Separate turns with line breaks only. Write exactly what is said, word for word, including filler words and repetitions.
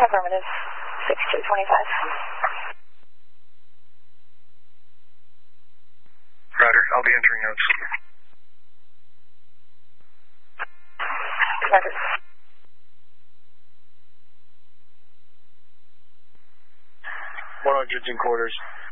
Affirmative. six two twenty-five.
Roger, I'll be entering notes.
Roger.
one hundred in quarters.